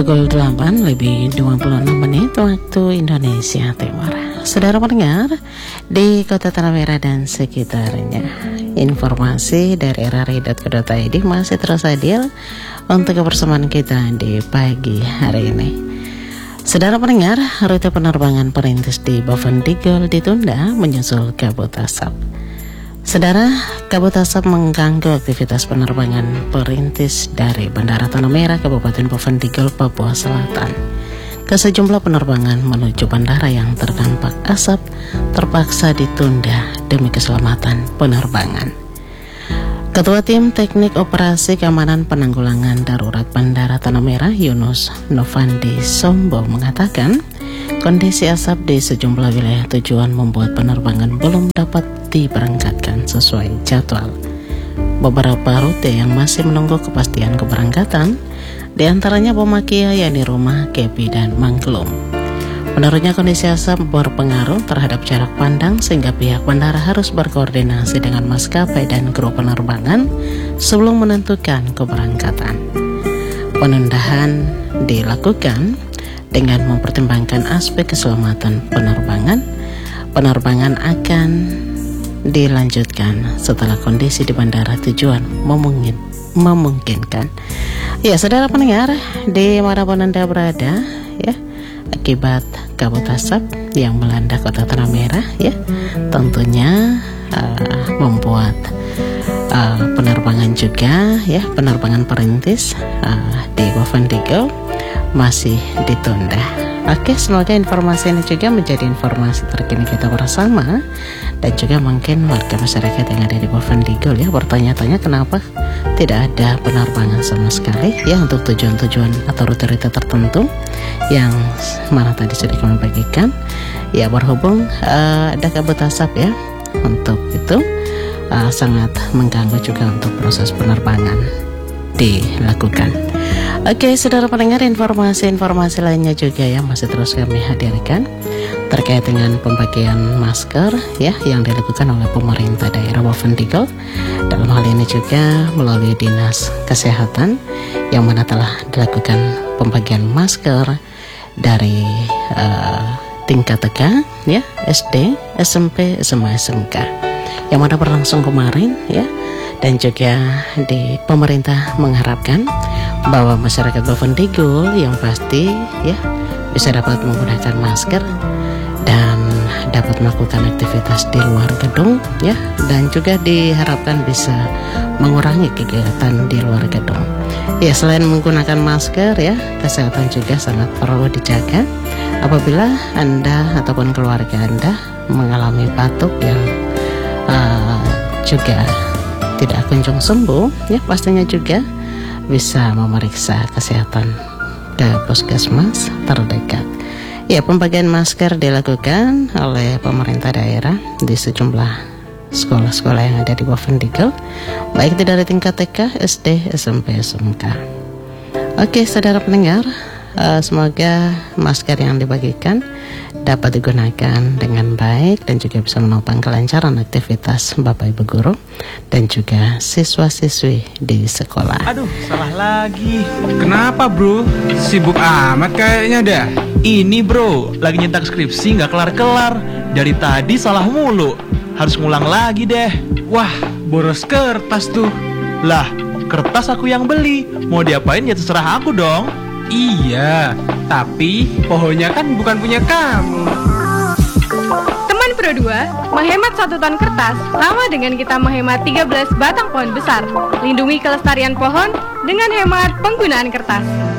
Pukul 8 lebih 26 menit waktu Indonesia Timur. Saudara pendengar, di Kota Tanah Merah dan sekitarnya, informasi dari rri.co.id masih terus hadir untuk kebersamaan kita di pagi hari ini. Saudara pendengar, rute penerbangan perintis di Bovendigul ditunda menyusul kabut asap. Saudara, kabut asap mengganggu aktivitas penerbangan perintis dari Bandara Tanah Merah, Kabupaten Bovendigul, Papua Selatan. Ke sejumlah penerbangan menuju bandara yang terdampak asap terpaksa ditunda demi keselamatan penerbangan. Ketua Tim Teknik Operasi Keamanan Penanggulangan Darurat Bandara Tanah Merah, Yunus Novandi Sombo, mengatakan kondisi asap di sejumlah wilayah tujuan membuat penerbangan belum dapat diberangkatkan sesuai jadwal. Beberapa rute yang masih menunggu kepastian keberangkatan, diantaranya Bomakia, yakni Rumah, Kepi, dan Mangklum. Menurutnya kondisi asap berpengaruh terhadap jarak pandang sehingga pihak bandara harus berkoordinasi dengan maskapai dan kru penerbangan sebelum menentukan keberangkatan. Penundaan dilakukan dengan mempertimbangkan aspek keselamatan penerbangan. Penerbangan akan dilanjutkan setelah kondisi di bandara tujuan memungkinkan. Ya, saudara pendengar, di manapun Anda berada, ya, akibat kabut asap yang melanda Kota Tanah Merah, ya, tentunya membuat penerbangan juga, ya, penerbangan perintis di Bovendigul masih ditunda. Oke, semoga informasi ini juga menjadi informasi terkini kita bersama, dan juga mungkin warga masyarakat yang ada di Bovendigul, ya, bertanya-tanya kenapa tidak ada penerbangan sama sekali, ya, untuk tujuan-tujuan atau rute-rute tertentu yang mana tadi sudah kami bagikan. Ya, berhubung ada kabut asap, ya, untuk itu sangat mengganggu juga untuk proses penerbangan dilakukan. Oke, saudara pendengar, informasi-informasi lainnya juga yang masih terus kami hadirkan terkait dengan pembagian masker, ya, yang dilakukan oleh pemerintah daerah Bovendigul. Dalam hal ini juga melalui Dinas Kesehatan yang mana telah dilakukan pembagian masker dari tingkat TK, ya, SD, SMP, SMA, SMK yang mana berlangsung kemarin, ya. Dan juga di pemerintah mengharapkan bahwa masyarakat Bovendigul yang pasti, ya, bisa dapat menggunakan masker dan dapat melakukan aktivitas di luar gedung, ya, dan juga diharapkan bisa mengurangi kegiatan di luar gedung. Ya, selain menggunakan masker, ya, kesehatan juga sangat perlu dijaga. Apabila Anda ataupun keluarga Anda mengalami batuk yang juga tidak kunjung sembuh, ya, pastinya juga bisa memeriksa kesehatan ke puskesmas terdekat. Ya, pembagian masker dilakukan oleh pemerintah daerah di sejumlah sekolah-sekolah yang ada di Bovendigul, baik itu dari tingkat TK, SD, SMP, SMK. Oke, saudara pendengar, semoga masker yang dibagikan dapat digunakan dengan baik dan juga bisa menopang kelancaran aktivitas Bapak Ibu guru dan juga siswa-siswi di sekolah. Aduh, salah lagi. Kenapa, bro? Sibuk amat kayaknya dah. Ini, bro, lagi nyetak skripsi nggak kelar-kelar. Dari tadi salah mulu. Harus ngulang lagi deh. Wah, boros kertas tuh. Lah, kertas aku yang beli. Mau diapain ya terserah aku dong. Iya, tapi pohonnya kan bukan punya kamu. Teman Pro 2, menghemat 1 ton kertas sama dengan kita menghemat 13 batang pohon besar. Lindungi kelestarian pohon dengan hemat penggunaan kertas.